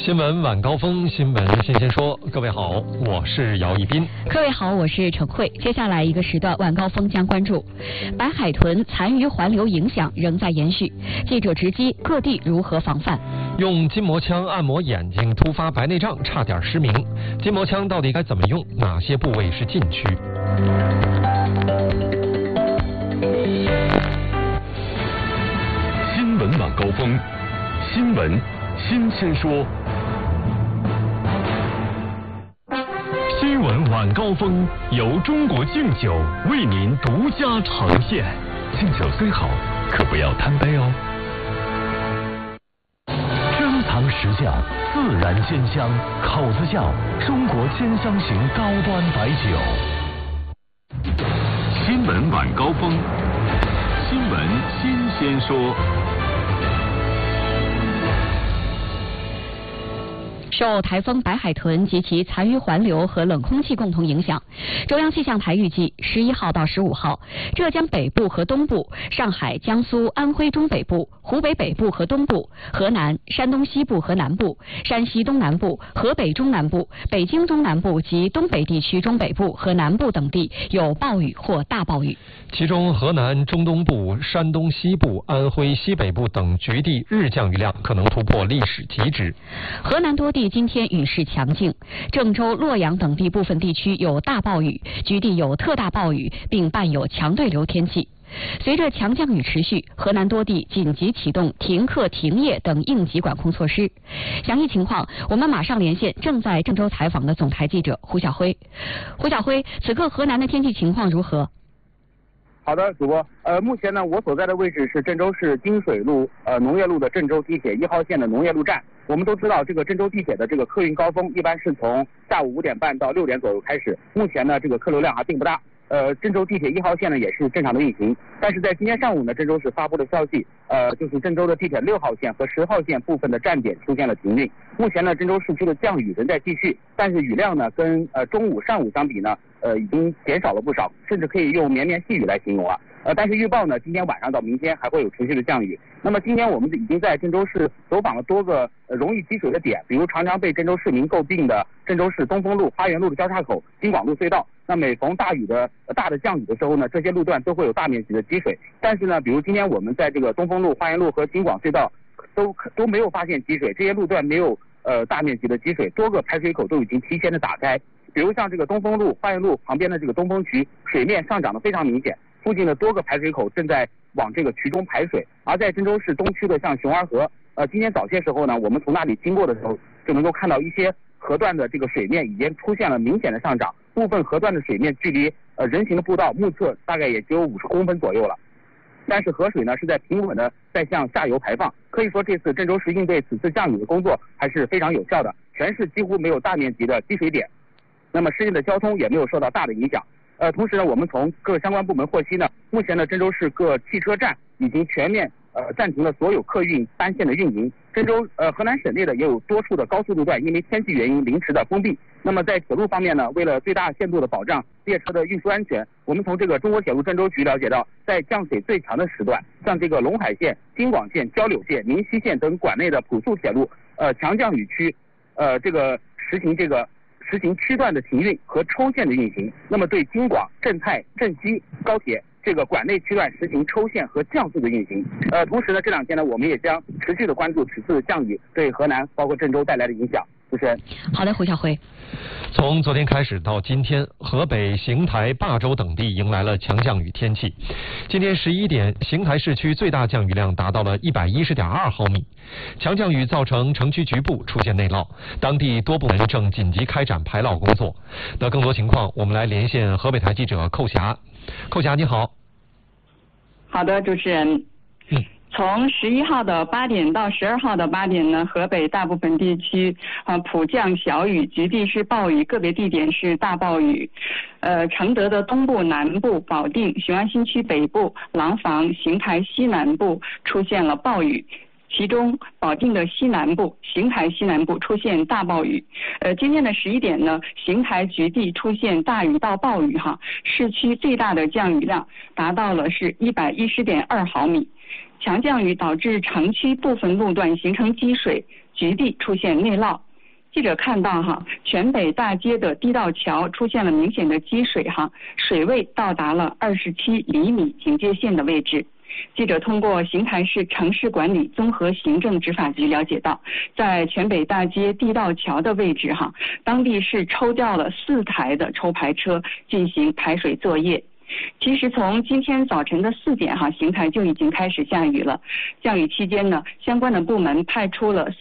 新闻晚高峰，新闻新鲜说。各位好，我是姚一斌。 各位好，我是陈慧。接下来一个时段晚高峰将关注白海豚残余环流影响仍在延续，记者直击各地如何防范。 用筋膜枪按摩眼睛突发白内障，差点失明。筋膜枪到底该怎么用？哪些部位是禁区？ 新闻晚高峰，新闻新鲜说。新闻晚高峰由中国敬酒为您独家呈现。敬酒虽好，可不要贪杯哦。珍藏实酱，自然鲜香，口子窖中国千香型高端白酒。新闻晚高峰，新闻新鲜说。 受台风白海豚及其残余环流和冷空气共同影响，中央气象台预计11号到15号，浙江北部和东部、上海、江苏、安徽中北部、湖北北部和东部、河南、山东西部和南部、山西东南部、河北中南部、北京中南部及东北地区中北部和南部等地有暴雨或大暴雨。 其中，河南中东部、山东西部、安徽西北部等局地日降雨量可能突破历史极值。 河南多地今天雨势强劲，郑州、洛阳等地部分地区有大暴雨，局地有特大暴雨，并伴有强对流天气。随着强降雨持续，河南多地紧急启动停课停业等应急管控措施。详细情况，我们马上连线正在郑州采访的总台记者胡晓辉。胡晓辉，此刻河南的天气情况如何？ 好的，主播。目前呢，我所在的位置是郑州市金水路农业路的郑州地铁1号线的农业路站。我们都知道，这个郑州地铁的这个客运高峰一般是从下午5点半到6点左右开始。目前呢，这个客流量还并不大。郑州地铁1号线呢也是正常的运行，但是在今天上午呢，郑州市发布的消息，就是郑州的地铁6号线和10号线部分的站点出现了停运。目前呢，郑州市区的降雨仍在继续，但是雨量呢跟中午、上午相比呢，已经减少了不少，甚至可以用绵绵细雨来形容了。但是预报呢，今天晚上到明天还会有持续的降雨。那么今天我们已经在郑州市走访了多个容易积水的点，比如常常被郑州市民诟病的郑州市东风路、花园路的交叉口、京广路隧道。那每逢大的降雨的时候呢，这些路段都会有大面积的积水。但是呢，比如今天我们在这个东风路、花园路和京广隧道都没有发现积水，这些路段没有大面积的积水，多个排水口都已经提前的打开。比如像这个东风路、花园路旁边的这个东风渠，水面上涨的非常明显。附近的多个排水口正在往这个渠中排水，而在郑州市东区的像熊儿河，今天早些时候呢，我们从那里经过的时候，就能够看到一些河段的这个水面已经出现了明显的上涨，部分河段的水面距离人行的步道目测大概也只有50公分左右了。但是河水呢是在平稳的在向下游排放，可以说这次郑州市应对此次降雨的工作还是非常有效的，全市几乎没有大面积的积水点，那么市内的交通也没有受到大的影响。同时呢，我们从各相关部门获悉呢，目前呢，郑州市各汽车站已经全面暂停了所有客运班线的运营。郑州河南省内的也有多处的高速路段因为天气原因临时的封闭。那么在铁路方面呢，为了最大限度的保障列车的运输安全，我们从这个中国铁路郑州局了解到，在降水最强的时段，像这个陇海线、京广线、交柳线、明溪线等管内的普速铁路强降雨区，实行区段的停运和抽线的运行。那么对京广、郑泰、郑西高铁这个管内区段实行抽线和降速的运行。同时呢，这2天呢，我们也将持续的关注此次降雨对河南包括郑州带来的影响。主持人。 好的，胡晓辉。 从昨天开始到今天，河北邢台、霸州等地迎来了强降雨天气。今天11点，邢台市区最大降雨量达到了110.2毫米。强降雨造成城区局部出现内涝，当地多部门正紧急开展排涝工作。那更多情况，我们来连线河北台记者寇霞。寇霞，你好。 好的，主持人。从11号的8点到12号的8点呢，河北大部分地区普降小雨，局地是暴雨，个别地点是大暴雨。承德的东部、南部、保定、雄安新区北部、廊坊、邢台西南部出现了暴雨。其中保定的西南部、邢台西南部出现大暴雨。今天的11点呢，邢台局地出现大雨到暴雨市区最大的降雨量达到了是110.2毫米。 强降雨导致城区部分路段形成积水，局地出现内涝。记者看到全北大街的地道桥出现了明显的积水水位到达了27厘米警戒线的位置。记者通过邢台市城市管理综合行政执法局了解到，在全北大街地道桥的位置当地是抽调了4台的抽排车进行排水作业。其实从今天早晨的4点邢台就已经开始下雨了。降雨期间呢，相关的部门派出了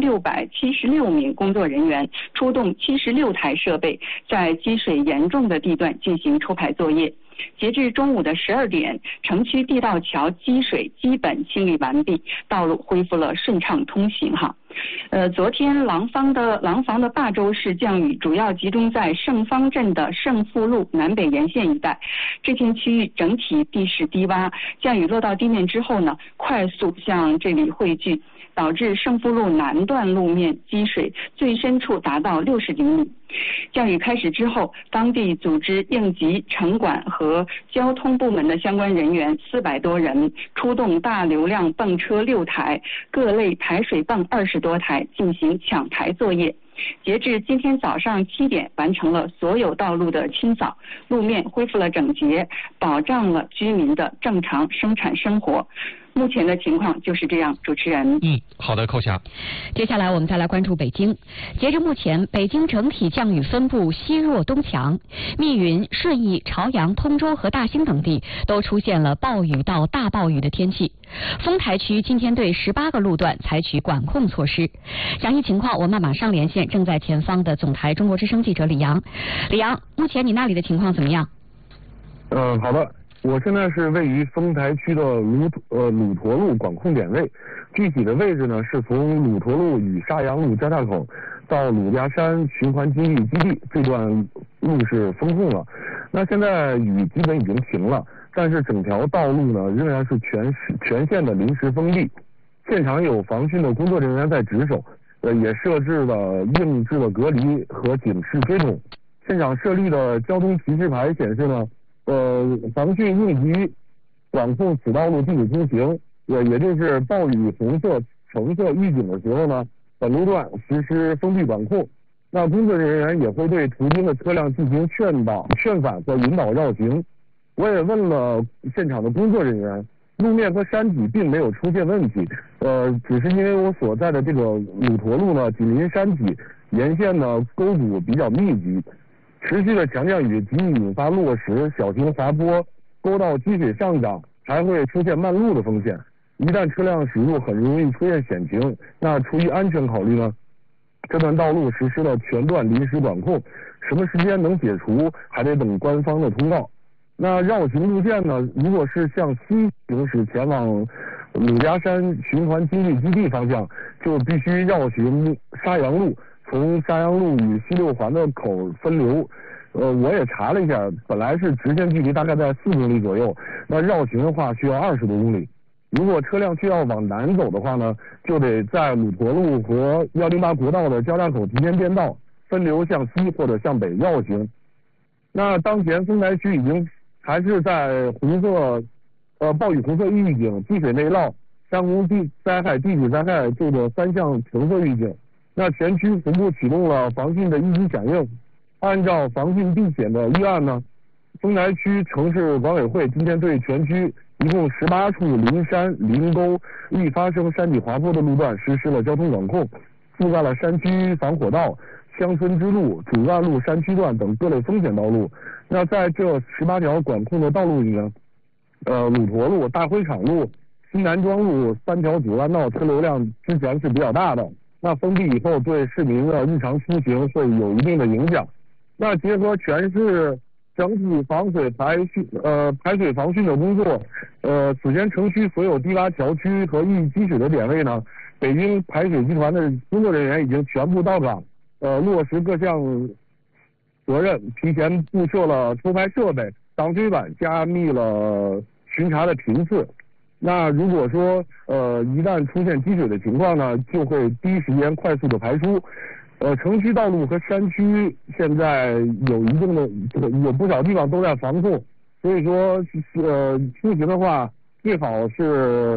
4676名工作人员，出动76台设备，在积水严重的地段进行抽排作业。截至中午的12点，城区地道桥积水基本清理完毕，道路恢复了顺畅通行昨天廊坊的霸州市降雨主要集中在盛芳镇的盛富路南北沿线一带，这片区域整体地势低洼，降雨落到地面之后呢，快速向这里汇聚，导致盛富路南段路面积水最深处达到60厘米。降雨开始之后，当地组织应急、城管和交通部门的相关人员400多人，出动大流量泵车6台，各类排水泵20多台进行抢排作业。截至今天早上7点，完成了所有道路的清扫，路面恢复了整洁，保障了居民的正常生产生活。目前的情况就是这样，主持人。 好的，寇霞。 接下来我们再来关注北京。截至目前，北京整体降雨分布西弱东强，密云、顺义、朝阳、通州和大兴等地都出现了暴雨到大暴雨的天气。丰台区今天对18个路段采取管控措施。详细情况我们马上连线正在前方的总台中国之声记者李阳。李阳，目前你那里的情况怎么样？ 好的。我现在是位于丰台区的鲁驼路管控点位，具体的位置呢是从鲁驼路与沙洋路交叉口到鲁家山循环经济基地这段路是封控了。那现在雨基本已经停了，但是整条道路呢仍然是全线的临时封闭，现场有防汛的工作人员在值守，也设置了硬质的隔离和警示锥桶。现场设立的交通提示牌显示呢，防汛应急管控此道路禁止通行，也就是暴雨红色、橙色预警的时候呢，本路段实施封闭管控。那工作人员也会对途经的车辆进行劝返和引导绕行。我也问了现场的工作人员，路面和山体并没有出现问题，只是因为我所在的这个鲁驼路呢紧邻山体，沿线呢沟谷比较密集。持续的强降雨极易引发落石、小型滑坡、沟道积水上涨，还会出现漫路的风险。一旦车辆驶入，很容易出现险情。那出于安全考虑呢，这段道路实施了全段临时管控，什么时间能解除，还得等官方的通告。那绕行路线呢，如果是向西行驶前往鲁家山循环经济基地方向，就必须绕行沙洋路。从沙洋路与西六环的口分流，我也查了一下，本来是直线距离大概在4公里左右，那绕行的话需要20多公里。如果车辆需要往南走的话呢，就得在鲁驼路和108国道的交叉口提前变道，分流向西或者向北绕行。那当前丰台区已经还是在红色暴雨红色预警、积水内涝、山洪灾害、地质灾害这个3项橙色预警。那全区同步启动了防汛的一级响应。按照防汛避险的预案呢，丰台区城市管委会今天对全区一共18处临山、临沟易发生山体滑坡的路段实施了交通管控，覆盖了山区防火道、乡村支路、主干路山区段等各类风险道路。那在这18条管控的道路里呢，鲁驼路、大会场路、西南庄路3条主干道车流量之前是比较大的。那封闭以后对市民的日常出行会有一定的影响。那结合全市整体排水防汛的工作，此前城区所有低洼桥区和易积水的点位呢，北京排水集团的工作人员已经全部到岗，落实各项责任，提前布设了抽排设备、挡水板，加密了巡查的频次。那如果说一旦出现积水的情况呢，就会第一时间快速的排出。城区道路和山区现在有一定的有不少地方都在防控，所以说出行的话最好是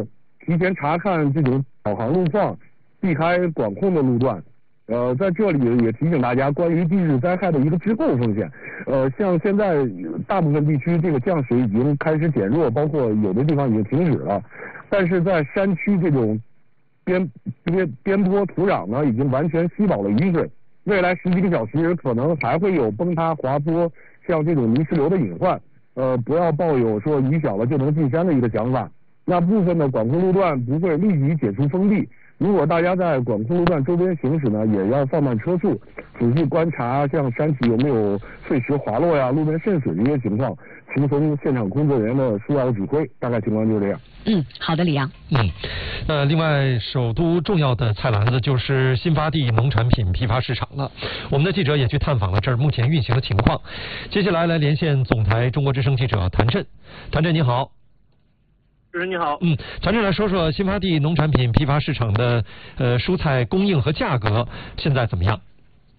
提前查看这种导航路况，避开管控的路段。在这里也提醒大家关于地质灾害的一个滞后风险。像现在大部分地区这个降水已经开始减弱，包括有的地方已经停止了，但是在山区这种边坡土壤呢，已经完全吸饱了雨水，未来10几个小时可能还会有崩塌、滑坡，像这种泥石流的隐患。不要抱有说雨小了就能进山的一个想法。那部分的管控路段不会立即解除封闭。如果大家在管控路段周边行驶呢，也要放慢车速，仔细观察像山体有没有碎石滑落呀、路面渗水这些情况，听从现场工作人员的疏导指挥。大概情况就是这样。 好的，李阳。 另外，首都重要的菜篮子就是新发地农产品批发市场了。我们的记者也去探访了这儿目前运行的情况。接下来连线总台中国之声记者谭震。谭震，你好。 主持人你好。 谭震来说说新发地农产品批发市场的蔬菜供应和价格现在怎么样？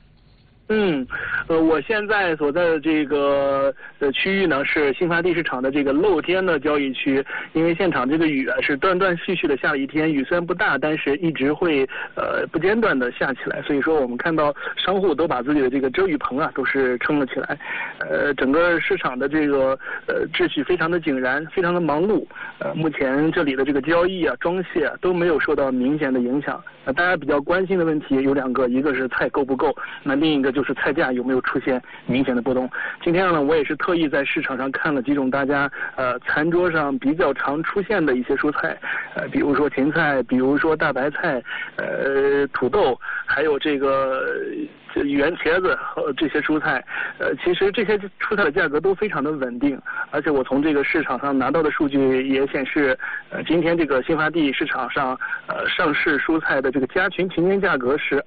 我现在所在的这个区域呢是新发地市场的这个露天的交易区，因为现场这个雨是断断续续的下了一天，雨虽然不大，但是一直会不间断的下起来，所以说我们看到商户都把自己的这个遮雨棚都是撑了起来，整个市场的这个秩序非常的井然，非常的忙碌，目前这里的这个交易装卸都没有受到明显的影响。大家比较关心的问题有2个，一个是菜够不够，那另一个就是菜价有没有出现明显的波动。今天呢，我也是特意在市场上看了几种大家餐桌上比较常出现的一些蔬菜，比如说芹菜，比如说大白菜，土豆，还有这个圆茄子和这些蔬菜，其实这些蔬菜的价格都非常的稳定，而且我从这个市场上拿到的数据也显示，今天这个新发地市场上上市蔬菜的这个加权平均价格是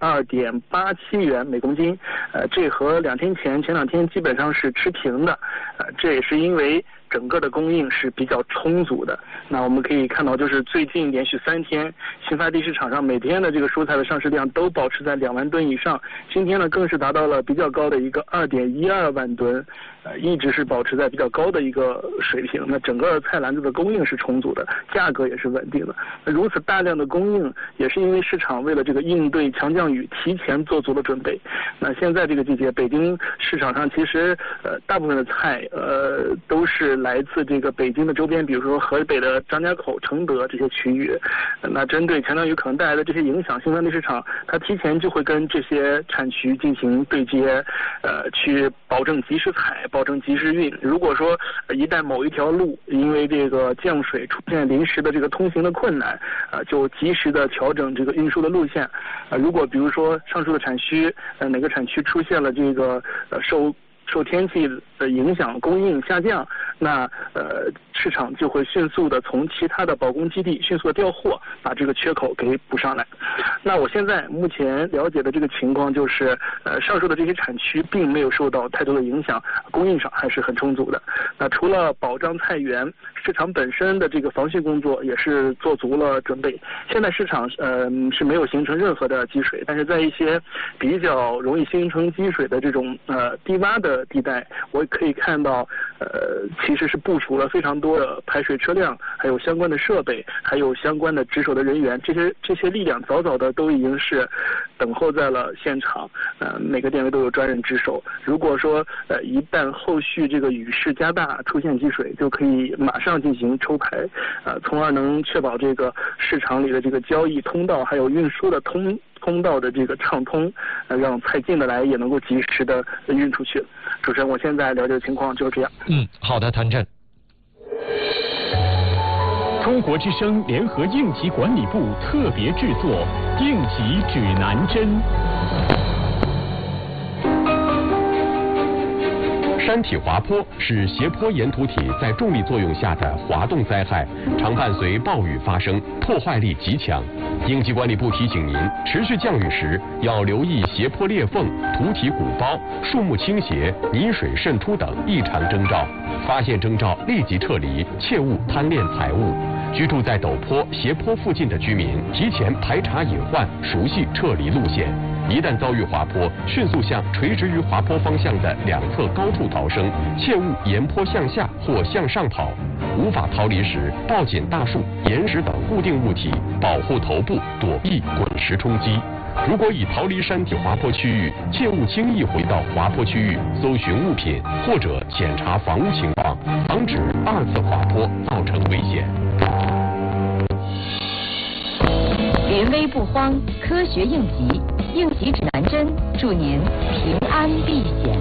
2.87元每公斤，这和2天前2天基本上是持平的，这也是因为整个的供应是比较充足的。那我们可以看到，就是最近连续3天，新发地市场上每天的这个蔬菜的上市量都保持在2万吨以上。今天呢，更是达到了比较高的一个2.12万吨，一直是保持在比较高的一个水平。那整个菜篮子的供应是充足的，价格也是稳定的。如此大量的供应，也是因为市场为了这个应对强降雨，提前做足了准备。那现在这个季节，北京市场上其实大部分的菜都是来自这个北京的周边，比如说河北的张家口、承德这些区域。那针对强降雨可能带来的这些影响，新发地市场它提前就会跟这些产区进行对接，去保证及时采，保证及时运。如果说一旦某一条路因为这个降水出现临时的这个通行的困难，就及时的调整这个运输的路线。如果比如说上述的产区哪个产区出现了这个受天气的影响供应下降，那市场就会迅速的从其他的保供基地迅速的调货，把这个缺口给补上来。那我现在目前了解的这个情况就是，上述的这些产区并没有受到太多的影响，供应上还是很充足的。那除了保障菜源，市场本身的这个防汛工作也是做足了准备。现在市场是没有形成任何的积水，但是在一些比较容易形成积水的这种低洼的地带，我可以看到其实是部署了非常多的排水车辆，还有相关的设备，还有相关的值守的人员，这些力量早早的都已经是等候在了现场，每个店位都有专人值守。如果说一旦后续这个雨势加大，出现积水，就可以马上进行抽排，从而能确保这个市场里的这个交易通道还有运输的通道的这个畅通，让菜进得来也能够及时的运出去。主持人，我现在了解的情况就是这样。 好的，谭震。 中国之声联合应急管理部特别制作应急指南针。山体滑坡是斜坡岩土体在重力作用下的滑动灾害，常伴随暴雨发生，破坏力极强。应急管理部提醒您，持续降雨时要留意斜坡裂缝、土体鼓包、树木倾斜、泥水渗出等异常征兆，发现征兆立即撤离，切勿贪恋财物。居住在陡坡、斜坡附近的居民提前排查隐患，熟悉撤离路线。 一旦遭遇滑坡，迅速向垂直于滑坡方向的两侧高处逃生，切勿沿坡向下或向上跑。无法逃离时，抱紧大树、岩石等固定物体，保护头部，躲避滚石冲击。如果已逃离山体滑坡区域，切勿轻易回到滑坡区域搜寻物品或者检查房屋情况，防止二次滑坡造成危险。 临危不慌，科学应急，应急指南针，祝您平安避险。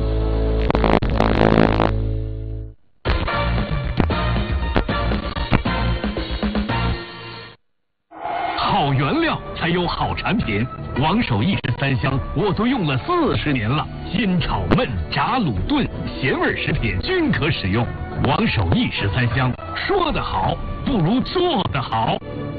好原料才有好产品，王守义13香我都用了40年了，煎炒焖炸卤炖咸味食品均可使用。王守义13香，说得好不如做得好。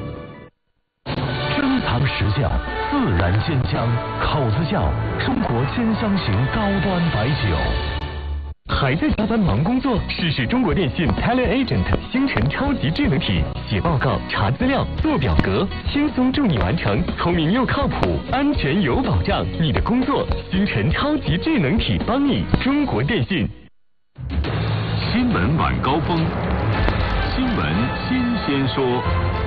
珍藏实窖，自然鲜香，口子窖，中国鲜香型高端白酒。还在加班忙工作？试试中国电信 TeleAgent 星辰超级智能体，写报告、查资料、做表格，轻松助你完成，聪明又靠谱，安全有保障。你的工作，星辰超级智能体帮你。中国电信。新闻晚高峰，新闻新鲜说。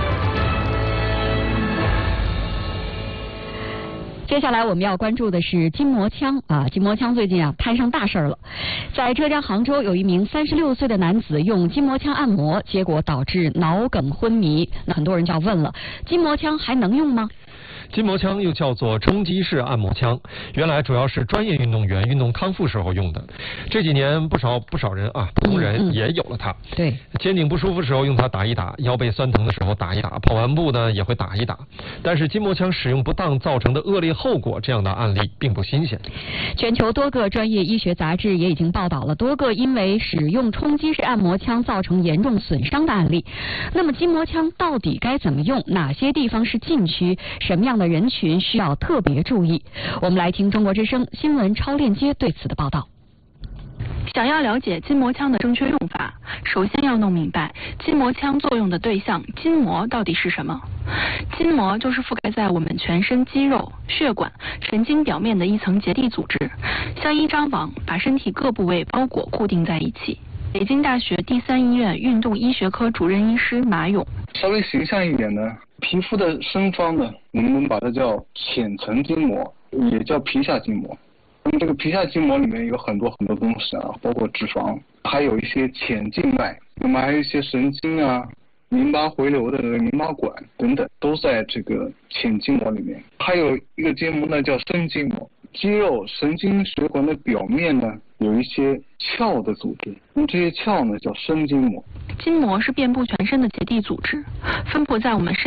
接下来我们要关注的是筋膜枪啊，筋膜枪最近摊上大事了。在浙江杭州，有一名36岁的男子用筋膜枪按摩，结果导致脑梗昏迷。那很多人就要问了，筋膜枪还能用吗？ 筋膜枪又叫做冲击式按摩枪，原来主要是专业运动员运动康复时候用的。这几年不少人啊，普通人也有了它。 对， 肩颈不舒服时候用它打一打，腰背酸疼的时候打一打，跑完步呢也会打一打。但是筋膜枪使用不当造成的恶劣后果，这样的案例并不新鲜。 全球多个专业医学杂志也已经报道了多个因为使用冲击式按摩枪造成严重损伤的案例。那么筋膜枪到底该怎么用？哪些地方是禁区？什么样的人群需要特别注意？我们来听中国之声新闻超链接对此的报道。 想要了解筋膜枪的正确用法，首先要弄明白筋膜枪作用的对象筋膜到底是什么。筋膜就是覆盖在我们全身肌肉、血管、神经表面的一层结缔组织，像一张网，把身体各部位包裹固定在一起。北京大学第3医院运动医学科主任医师马勇， 稍微形象一点呢，皮肤的深方呢，我们把它叫浅层筋膜，也叫皮下筋膜。那么这个皮下筋膜里面有很多东西啊，包括脂肪，还有一些浅静脉，那么还有一些神经啊、淋巴回流的淋巴管等等，都在这个浅筋膜里面。还有一个筋膜呢叫深筋膜，肌肉、神经血管的表面呢有一些鞘的组织，那么这些鞘呢叫深筋膜。 筋膜是遍布全身的结缔组织，分布在我们身